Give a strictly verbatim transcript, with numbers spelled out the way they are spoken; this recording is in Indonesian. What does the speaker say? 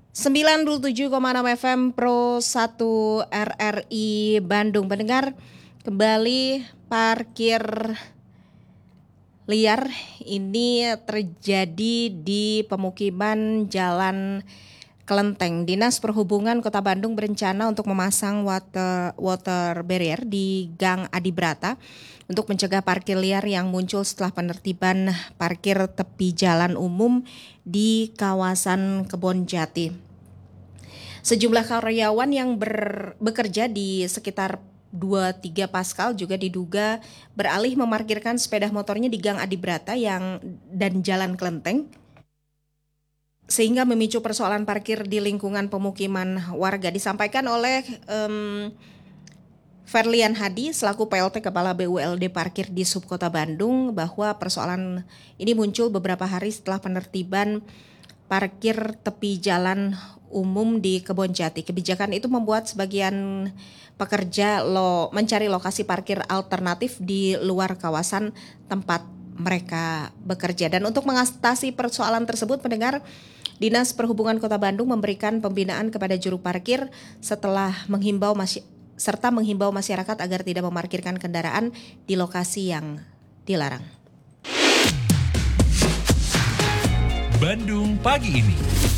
sembilan puluh tujuh koma enam F M Pro satu R R I Bandung. Pendengar, kembali parkir liar ini terjadi di pemukiman Jalan Kelenteng. Dinas Perhubungan Kota Bandung berencana untuk memasang water, water barrier di Gang Adi Brata untuk mencegah parkir liar yang muncul setelah penertiban parkir tepi jalan umum di kawasan Kebonjati. Sejumlah karyawan yang ber, bekerja di sekitar dua tiga Pascal juga diduga beralih memarkirkan sepeda motornya di Gang Adi Brata yang dan Jalan Kelenteng, sehingga memicu persoalan parkir di lingkungan pemukiman warga. Disampaikan oleh um, Ferlian Hadi selaku P L T Kepala B U L D Parkir di Subkota Bandung bahwa persoalan ini muncul beberapa hari setelah penertiban parkir tepi jalan umum di Kebonjati. Kebijakan itu membuat sebagian pekerja lo mencari lokasi parkir alternatif di luar kawasan tempat mereka bekerja. Dan untuk mengatasi persoalan tersebut, pendengar, Dinas Perhubungan Kota Bandung memberikan pembinaan kepada juru parkir setelah menghimbau masy- serta menghimbau masyarakat agar tidak memarkirkan kendaraan di lokasi yang dilarang. Bandung pagi ini.